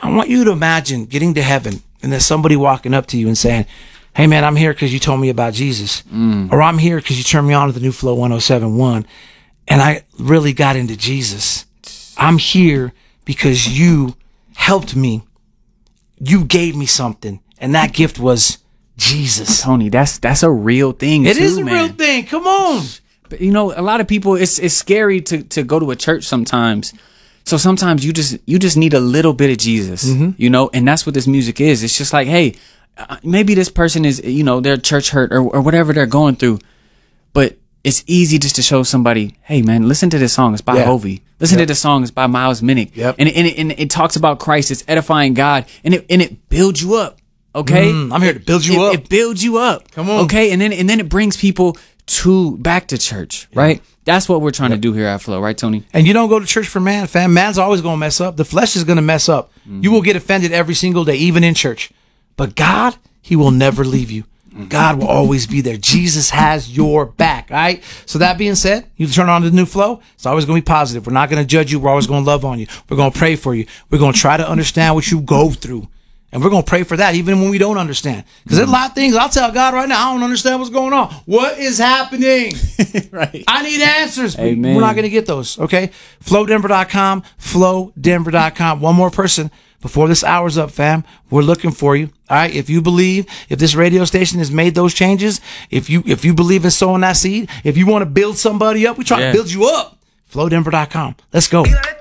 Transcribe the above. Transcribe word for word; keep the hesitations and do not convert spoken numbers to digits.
I want you to imagine getting to heaven and there's somebody walking up to you and saying, hey man, I'm here because you told me about Jesus. Mm. Or I'm here because you turned me on to the new Flow one oh seven point one and I really got into Jesus. I'm here because you helped me. You gave me something. And that gift was Jesus. Tony, that's that's a real thing. It too, is a man. real thing. Come on. But you know, a lot of people, it's it's scary to to go to a church sometimes. So sometimes you just you just need a little bit of Jesus, mm-hmm. you know, and that's what this music is. It's just like, hey, uh, maybe this person is, you know, they're church hurt or, or whatever they're going through, but it's easy just to show somebody, hey man, listen to this song. It's by yeah. Hovey. Listen yep. to this song. It's by Miles Minnick. Yep. And, and, it, and it talks about Christ. It's edifying God, and it and it builds you up. Okay, mm, I'm here to build you it, up. It builds you up. Come on. Okay, and then and then it brings people to back to church, yeah. right? That's what we're trying yep. to do here at Flow, right, Tony? And you don't go to church for man, fam. Man's always going to mess up. The flesh is going to mess up. Mm-hmm. You will get offended every single day, even in church. But God, he will never leave you. Mm-hmm. God will always be there. Jesus has your back, all right? So that being said, you turn on the new Flow. It's always going to be positive. We're not going to judge you. We're always going to love on you. We're going to pray for you. We're going to try to understand what you go through. And we're going to pray for that even when we don't understand. Because there's a lot of things I'll tell God right now, I don't understand what's going on. What is happening? Right. I need answers. Amen. We're not going to get those, okay? flow denver dot com, flow denver dot com. One more person before this hour's up, fam. We're looking for you, all right? If you believe, if this radio station has made those changes, if you if you believe in sowing that seed, if you want to build somebody up, we try yeah. to build you up. flow denver dot com. Let's go.